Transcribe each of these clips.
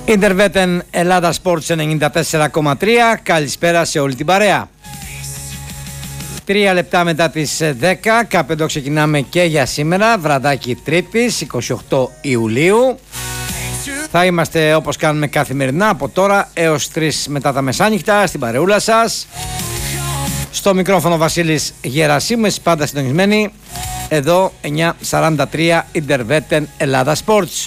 Ιντερβέτεν Ελλάδα Sports 94,3. Καλησπέρα σε όλη την παρέα. 3 λεπτά μετά τις 10, κάπου εδώ ξεκινάμε και για σήμερα, βραδάκι Τρίτης, 28 Ιουλίου. Θα είμαστε όπως κάνουμε καθημερινά από τώρα έως 3 μετά τα μεσάνυχτα στην παρεούλα σας. Στο μικρόφωνο Βασίλης Γερασίμου, εσείς πάντα συντονισμένοι. Εδώ 9:43 Ιντερβέτεν Ελλάδα Sports.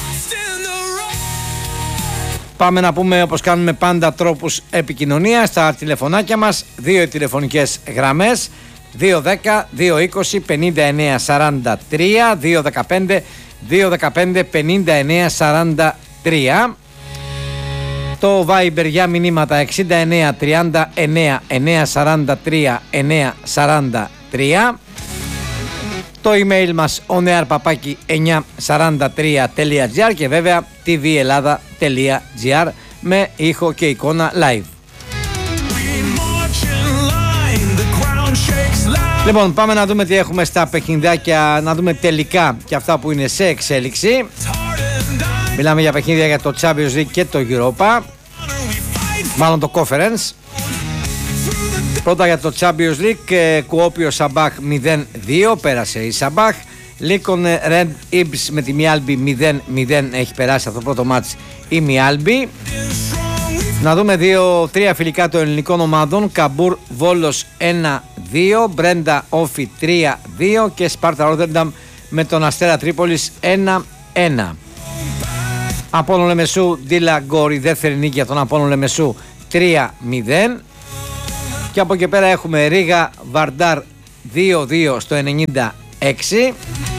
Πάμε να πούμε όπως κάνουμε πάντα τρόπους επικοινωνίας στα τηλεφωνάκια μας. 2 τηλεφωνικές γραμμές, 210 220 59 43, 215 215 59 43. Το Viber για μηνύματα 69 39 9 43 9 43. Το email μας oneair@943.gr και βέβαια tvellada.gr με ήχο και εικόνα live. Λοιπόν, πάμε να δούμε τι έχουμε στα παιχνιδάκια, να δούμε τελικά και αυτά που είναι σε εξέλιξη. Μιλάμε για παιχνίδια για το Champions League και το Europa, μάλλον το Conference. Πρώτα για το Champions League, Κουόπιο Σαμπάχ 0-2, πέρασε η Σαμπάχ. Λίκον Ρεντ Ιμπς με τη Μιάλμπι 0-0, έχει περάσει αυτό το πρώτο μάτς η Μιάλμπι. Να δούμε 2-3 φιλικά των ελληνικών ομάδων, Καμπούρ Βόλος 1-2, Μπρέντα Όφι 3-2 και Σπάρτα Ρότερνταμ με τον Αστέρα Τρίπολης 1-1. Απόλλων Λεμεσού Ντίλα Γκόρη, δεύτερη νίκη για τον Απόλλων Λεμεσού 3-0. Και από εκεί πέρα έχουμε Ρίγα Βαρντάρ 2-2 στο 96.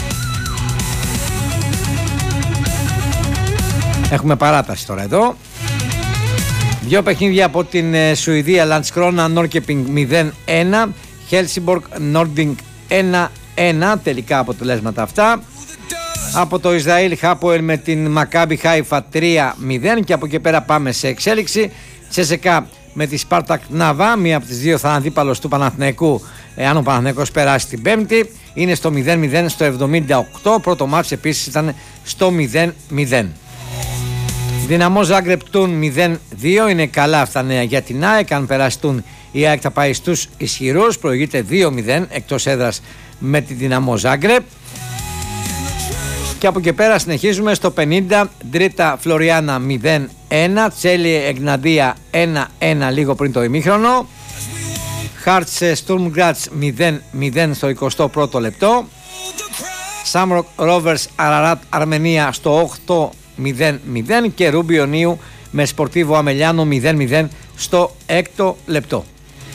Έχουμε παράταση τώρα εδώ. 2 παιχνίδια από την Σουηδία, Λαντσκρόνα Νόρκεπινγκ 0-1, Χέλσιμπορκ Νόρντινγκ 1-1, τελικά αποτελέσματα αυτά. Από το Ισραήλ Χάποελ με την Μακάμπι Χάιφα 3-0 και από εκεί πέρα πάμε σε εξέλιξη. Τσεσεκά με τη Σπάρτακ Ναβά, μία από τις δύο θα είναι αντίπαλος του Παναθηναϊκού εάν ο Παναθηναϊκός περάσει την Πέμπτη. Είναι στο 0-0 στο 78, πρώτο μάτς επίσης ήταν στο 0-0. Δυναμό Ζάγκρεπ Τούν 0-2, είναι καλά αυτά νέα για την ΑΕΚ. Αν περαστούν η ΑΕΚ θα πάει στους ισχυρούς, προηγείται 2-0 εκτός έδρας με τη Δυναμό Ζάγκρεπ. Και από εκεί πέρα συνεχίζουμε στο 50, Ντρίτα Φλωριάνα 0-1, Τσέλιε Εγναντία 1-1 λίγο πριν το ημίχρονο, Χάρτς Στουρμ Γκράτς 0-0 στο 21ο λεπτό, Σάμροκ Ρόβερς Αραράτ Αρμενία στο 8-0-0 και Ρούμπιο Νίου με Σπορτίβο Αμελιάνο 0-0 στο 6ο λεπτό.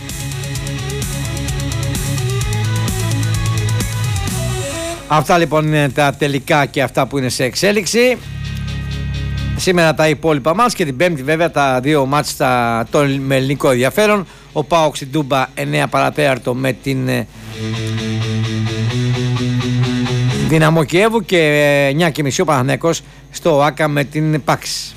Αυτά λοιπόν είναι τα τελικά και αυτά που είναι σε εξέλιξη. Σήμερα τα υπόλοιπα μας και την Πέμπτη βέβαια τα 2 μάτς με ελληνικό ενδιαφέρον. Ο ΠΑΟΚ στην Τούμπα 9 παρατέταρτο με την Δυναμό Κιέβου και 9:30 ο Παναθηναϊκός στο ΟΑΚΑ με την ΠΑΞ.